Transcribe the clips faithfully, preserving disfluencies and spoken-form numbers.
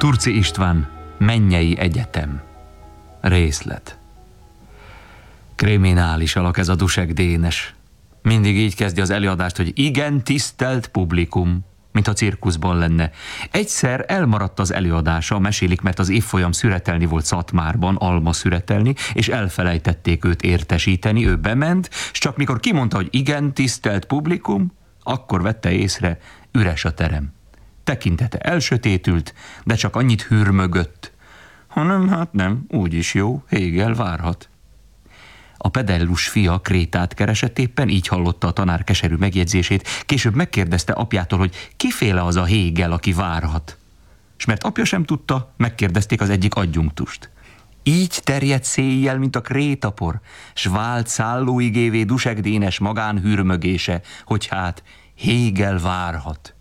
Turci István, Mennyei Egyetem. Részlet. Kriminális alak ez a Dusek Dénes. Mindig így kezdi az előadást, hogy igen, tisztelt publikum, mint a cirkuszban lenne. Egyszer elmaradt az előadása, mesélik, mert az évfolyam szüretelni volt Szatmárban, alma szüretelni, és elfelejtették őt értesíteni, ő bement, és csak mikor kimondta, hogy igen, tisztelt publikum, akkor vette észre, üres a terem. Tekintete elsötétült, de csak annyit hürmögött. Hanem hát nem, úgyis jó, Hegel várhat. A pedellus fia Krétát keresett éppen, így hallotta a tanár keserű megjegyzését, később megkérdezte apjától, hogy kiféle az a Hegel, aki várhat. S mert apja sem tudta, megkérdezték az egyik adjunktust. Így terjedt széjjel, mint a krétapor, s vált szállóigévé Dusek Dénes magánhürmögése, hogy hát Hegel várhat.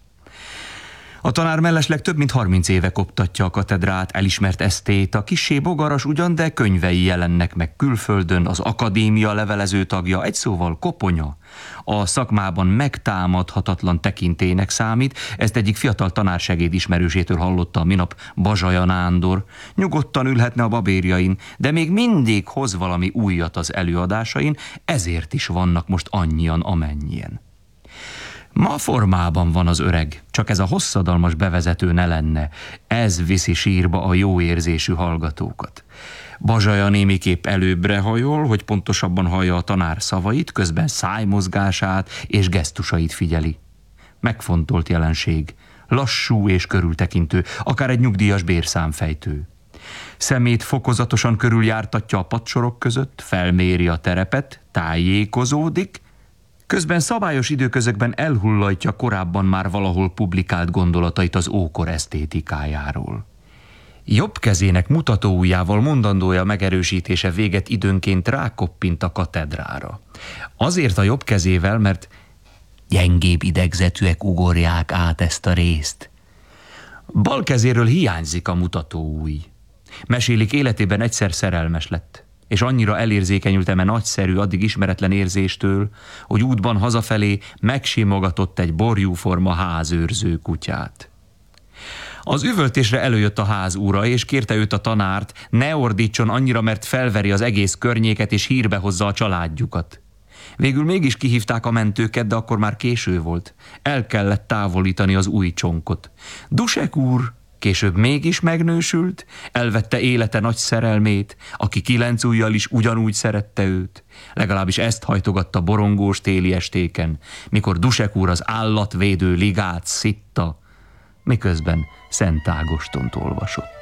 A tanár mellesleg több mint harminc éve koptatja a katedrát, elismert esztéta, kissé bogaras ugyan, de könyvei jelennek meg külföldön, az akadémia levelező tagja, egy szóval koponya. A szakmában megtámadhatatlan tekintélynek számít, ezt egyik fiatal tanársegéd ismerősétől hallotta a minap Bazsaja Nándor. Nyugodtan ülhetne a babérjain, de még mindig hoz valami újat az előadásain, ezért is vannak most annyian, amennyien. Ma formában van az öreg, csak ez a hosszadalmas bevezető ne lenne, ez viszi sírba a jó érzésű hallgatókat. Bazsaja némiképp előbbre hajol, hogy pontosabban hallja a tanár szavait, közben szájmozgását és gesztusait figyeli. Megfontolt jelenség, lassú és körültekintő, akár egy nyugdíjas bérszámfejtő. Szemét fokozatosan körüljártatja a padsorok között, felméri a terepet, tájékozódik, közben szabályos időközökben elhullajtja korábban már valahol publikált gondolatait az ókor esztétikájáról. Jobb kezének mutatóujjával mondandója megerősítése véget időnként rákoppint a katedrára. Azért a jobb kezével, mert gyengébb idegzetűek ugorják át ezt a részt. Bal kezéről hiányzik a mutatóujj. Mesélik, életében egyszer szerelmes lett, és annyira elérzékenyült eme nagyszerű, addig ismeretlen érzéstől, hogy útban hazafelé megsimogatott egy borjúforma házőrző kutyát. Az üvöltésre előjött a ház ura, és kérte őt a tanárt, ne ordítson annyira, mert felveri az egész környéket, és hírbe hozza a családjukat. Végül mégis kihívták a mentőket, de akkor már késő volt. El kellett távolítani az új csonkot. Dusek úr később mégis megnősült, elvette élete nagy szerelmét, aki kilenc ujjal is ugyanúgy szerette őt. Legalábbis ezt hajtogatta borongós téli estéken, mikor Dusek úr az állatvédő ligát szitta, miközben Szent Ágostont olvasott.